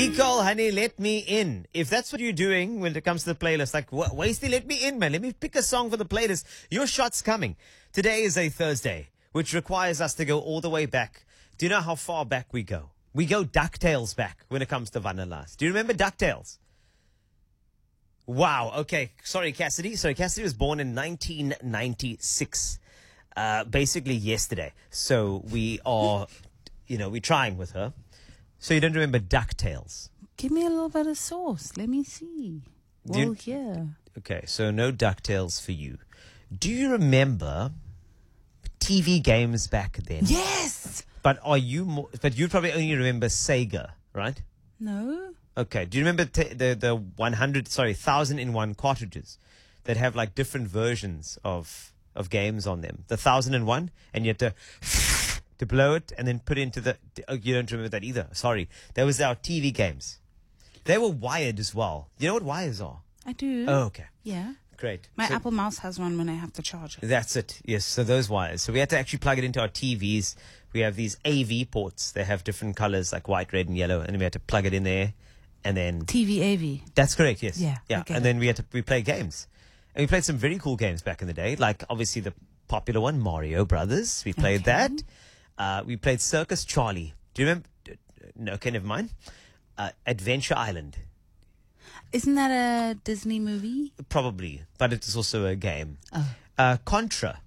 Nicole, honey, let me in. If that's what you're doing when it comes to the playlist, like, Wasty, let me in, man. Let me pick a song for the playlist. Your shot's coming. Today is a Thursday, which requires us to go all the way back. Do you know how far back we go? We go DuckTales back when it comes to Vanillas. Do you remember DuckTales? Wow. Okay. Sorry, Cassidy. Cassidy was born in 1996. Basically yesterday. So we are, we're trying with her. So you don't remember DuckTales? Give me a little bit of sauce. Let me see. Well, yeah. Okay, so no DuckTales for you. Do you remember TV games back then? Yes! But you probably only remember Sega, right? No. Okay, do you remember the 1,000-in-1 cartridges that have like different versions of games on them? The 1,000-in-1, and you had to blow it and then put it into the... Oh, you don't remember that either. Sorry. That was our TV games. They were wired as well. You know what wires are? I do. Oh, okay. Yeah. Great. My Apple Mouse has one when I have to charge it. That's it. Yes. So those wires. So we had to actually plug it into our TVs. We have these AV ports. They have different colors like white, red, and yellow. And we had to plug it in there and then... TV AV. That's correct. Yes. Yeah. And then we play games. And we played some very cool games back in the day. Like obviously the popular one, Mario Brothers. We played that. We played Circus Charlie. Do you remember? No, okay, never mind. Adventure Island. Isn't that a Disney movie? Probably, but it is also a game. Oh. Contra.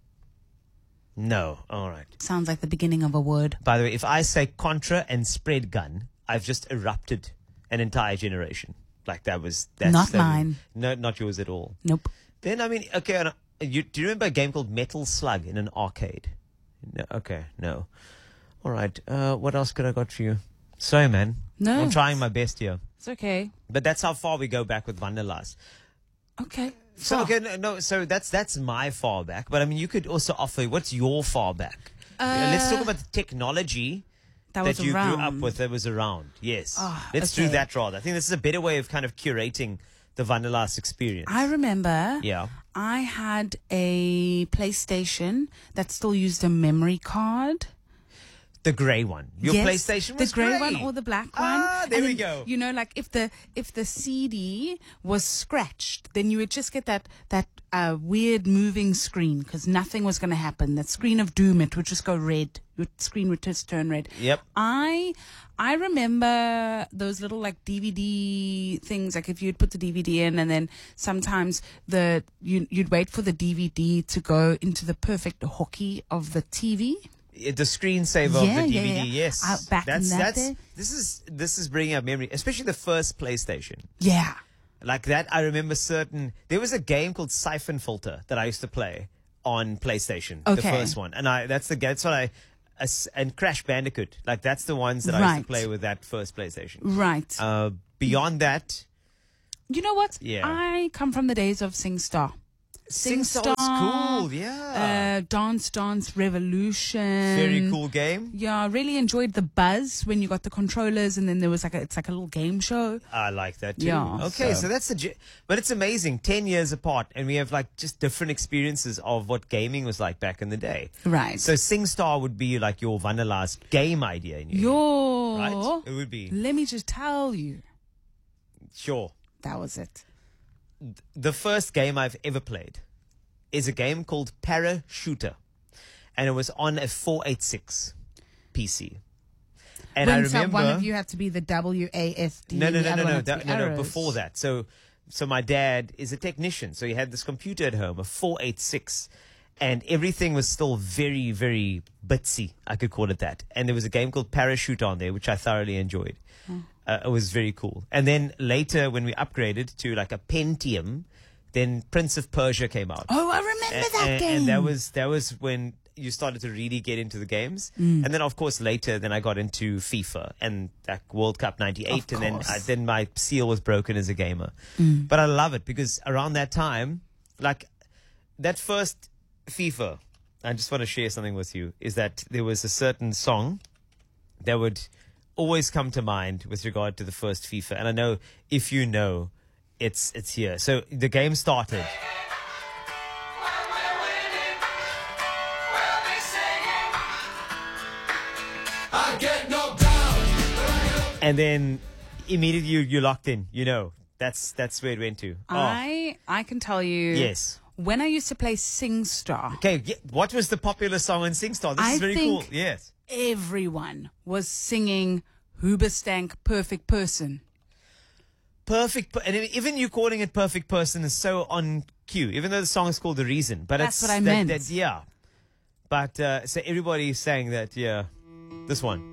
No, all right. Sounds like the beginning of a word. By the way, if I say Contra and Spread Gun, I've just erupted an entire generation. Like that's not mine. No, not yours at all. Nope. Then, do you remember a game called Metal Slug in an arcade? No, okay, no. All right. What else could I got for you? Sorry, man. No. I'm trying my best here. It's okay. But that's how far we go back with Vanillas. Okay. So no. So that's my far back. But I mean, you could also offer. What's your far back? Let's talk about the technology that you grew up with. That was around. Yes. Let's do that rather. I think this is a better way of kind of curating the Vanillas experience. I remember. Yeah. I had a PlayStation that still used a memory card. The grey one. Your PlayStation was the grey grey. one or the black one. There we go. You know, like if the CD was scratched, then you would just get that weird moving screen because nothing was going to happen. That screen of doom, it would just go red. Your screen would just turn red. Yep. I remember those little like DVD things. Like if you'd put the DVD in, and then sometimes you'd wait for the DVD to go into the perfect hockey of the TV. The screensaver of the DVD, yes. Back in that day. This is bringing up memory, especially the first PlayStation. Yeah. Like that, I remember there was a game called Siphon Filter that I used to play on PlayStation, the first one. And and Crash Bandicoot. Like that's the ones that I used to play with that first PlayStation. Right. Beyond that. You know what? Yeah. I come from the days of SingStar. SingStar's cool, yeah. Dance Dance Revolution. Very cool game. Yeah, I really enjoyed the buzz when you got the controllers and then there was it's like a little game show. I like that too. Yeah. Okay, so that's but it's amazing. 10 years apart and we have like just different experiences of what gaming was like back in the day. Right. So SingStar would be like your Vanillas game idea in your head, right? It would be. Let me just tell you. Sure. That was it. The first game I've ever played is a game called Parachuter, and it was on a 486 PC. And I remember one of you had to be the WASD. No. Before that, so my dad is a technician, so he had this computer at home, a 486, and everything was still very, very bitsy. I could call it that. And there was a game called Parachute on there, which I thoroughly enjoyed. It was very cool. And then later, when we upgraded to like a Pentium, then Prince of Persia came out. Oh, I remember that game. And that was when you started to really get into the games. And then, of course, later, then I got into FIFA and that World Cup 98. And then my seal was broken as a gamer. But I love it because around that time, like that first FIFA, I just want to share something with you, is that there was a certain song that would always come to mind with regard to the first FIFA. And I know if you know, it's here. So the game started. And then immediately you're locked in. You know, that's where it went to. I can tell you. Yes. When I used to play SingStar, Okay, what was the popular song in SingStar? This is very cool. Yes. everyone was singing Hoobastank Perfect Person. Perfect. And even you calling it Perfect Person is so on cue, even though the song is called The Reason. But That's what I meant. Yeah. But so everybody is saying that, yeah, this one.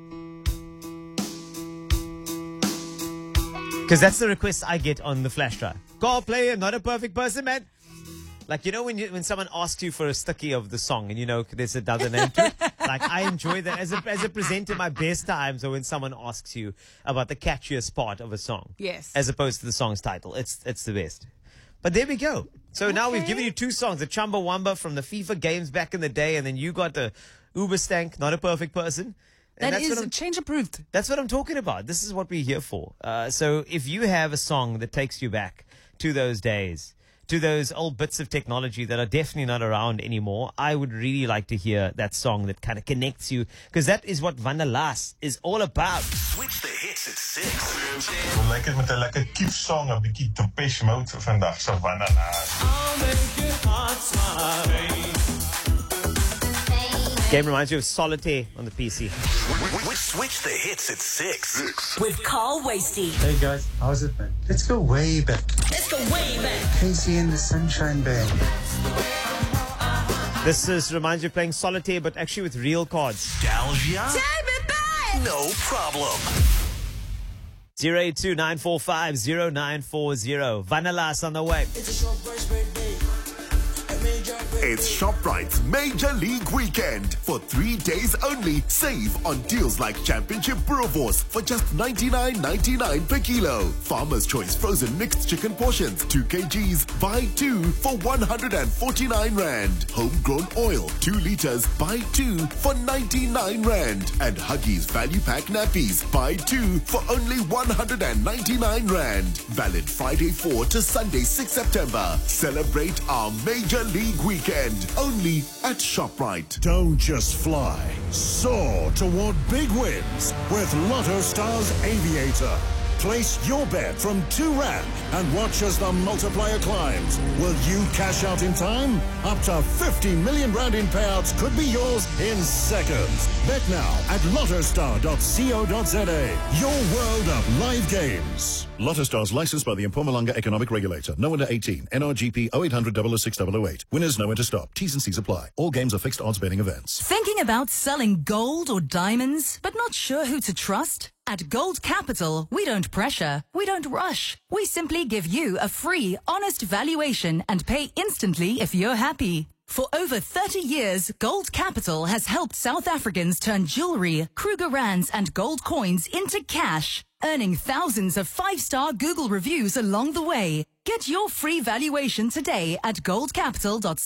Because that's the request I get on the flash drive. Call player, not a perfect person, man. Like, you know, when someone asks you for a sticky of the song and, you know, there's another name to it. Like, I enjoy that. As a presenter, my best times are when someone asks you about the catchiest part of a song. Yes. As opposed to the song's title. It's the best. But there we go. So now we've given you two songs. The Chumbawamba from the FIFA games back in the day. And then you got the Hoobastank, not a perfect person. And That is change approved. That's what I'm talking about. This is what we're here for. So if you have a song that takes you back to those days, to those old bits of technology that are definitely not around anymore, I would really like to hear that song that kind of connects you, because that is what Vanderlaas is all about. Switch the hits at 6. Lekker met 'n lekker kief song, 'n bietjie Depeche Mode vandag se Vanderlaas. Game reminds you of Solitaire on the PC. Switch the hits at 6. With Carl Wasty. Hey guys, how's it been? Let's go way back. Let's go way back. Casey and the Sunshine Band. This reminds you of playing Solitaire, but actually with real cards. Nostalgia? Take me back. No problem. 082-945-0940. Vanderlaas on the way. It's ShopRite's Major League Weekend. For 3 days only, save on deals like Championship Boerewors for just $99.99 per kilo. Farmer's Choice frozen mixed chicken portions, 2 kgs, buy 2 for 149 Rand. Homegrown oil, 2 liters, buy 2 for 99 Rand. And Huggies Value Pack nappies, buy 2 for only 199 Rand. Valid Friday 4 to Sunday 6 September. Celebrate our Major League Weekend only at ShopRite. Don't just fly. Soar toward big wins with Lotto Stars Aviator. Place your bet from 2 Rand and watch as the multiplier climbs. Will you cash out in time? Up to 50 million Rand in payouts could be yours in seconds. Bet now at lottostar.co.za. Your world of live games. Lotto Stars licensed by the Mpumalanga Economic Regulator. No under 18. NRGP 0800 006 008. Winners know when to stop. T's and C's apply. All games are fixed odds betting events. Thinking about selling gold or diamonds, but not sure who to trust? At Gold Capital, we don't pressure, we don't rush. We simply give you a free, honest valuation and pay instantly if you're happy. For over 30 years, Gold Capital has helped South Africans turn jewelry, Kruger Rands and gold coins into cash, earning thousands of 5-star Google reviews along the way. Get your free valuation today at goldcapital.co.za.